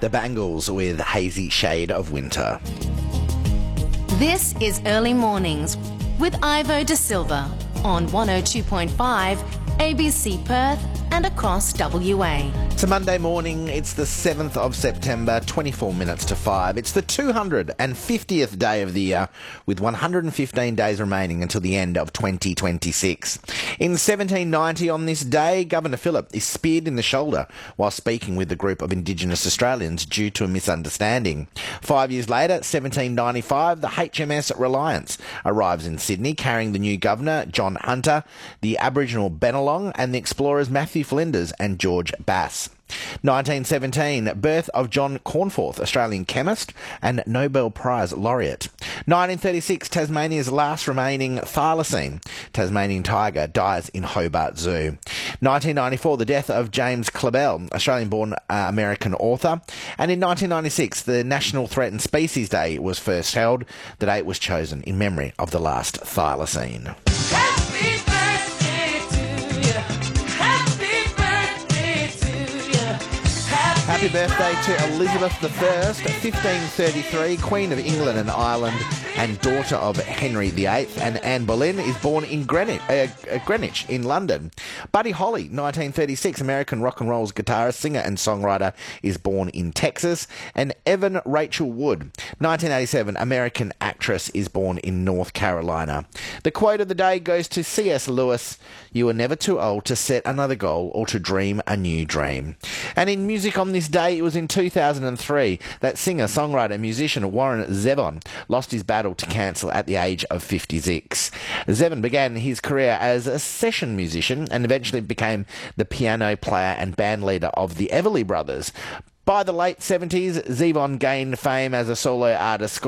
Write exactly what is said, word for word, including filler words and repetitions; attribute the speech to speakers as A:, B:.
A: The Bangles with Hazy Shade of Winter.
B: This is Early Mornings with Ivo De Silva on one oh two point five A B C Perth and across W A.
A: It's a Monday morning, it's the seventh of September, twenty-four minutes to five. It's the two hundred fiftieth day of the year, with one hundred fifteen days remaining until the end of twenty twenty-six. In seventeen ninety on this day, Governor Phillip is speared in the shoulder while speaking with a group of Indigenous Australians due to a misunderstanding. Five years later, seventeen ninety-five, the H M S Reliance arrives in Sydney carrying the new governor, John Hunter, the Aboriginal Bennelong and the explorers Matthew Flinders and George Bass. nineteen seventeen, birth of John Cornforth, Australian chemist and Nobel Prize laureate. nineteen thirty-six, Tasmania's last remaining thylacine, Tasmanian tiger, dies in Hobart Zoo. nineteen ninety-four, the death of James Clavell, Australian-born uh, American author. And in nineteen ninety-six, the National Threatened Species Day was first held. The date was chosen in memory of the last thylacine.
C: Happy birthday to you. Happy birthday to you.
A: Happy birthday to Elizabeth the First, fifteen thirty-three, Queen of England and Ireland and daughter of Henry the Eighth. And Anne Boleyn is born in Greenwich, uh, Greenwich in London. Buddy Holly, nineteen thirty-six, American rock and roll guitarist, singer and songwriter, is born in Texas. And Evan Rachel Wood, nineteen eighty-seven, American actress, is born in North Carolina. The quote of the day goes to C S Lewis: "You are never too old to set another goal or to dream a new dream." And in music on this day, it was in two thousand three that singer, songwriter, musician Warren Zevon lost his battle to cancer at the age of fifty-six. Zevon began his career as a session musician and eventually became the piano player and band leader of the Everly Brothers. By the late seventies, Zevon gained fame as a solo artist,